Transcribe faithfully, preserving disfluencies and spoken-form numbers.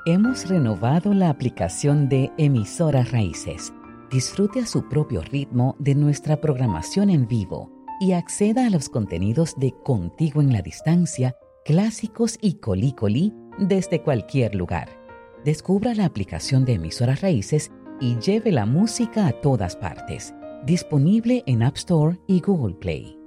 Hemos renovado la aplicación de Emisoras Raíces. Disfrute a su propio ritmo de nuestra programación en vivo y acceda a los contenidos de Contigo en la Distancia, clásicos y Colí Colí desde cualquier lugar. Descubra la aplicación de Emisoras Raíces y lleve la música a todas partes. Disponible en App Store y Google Play.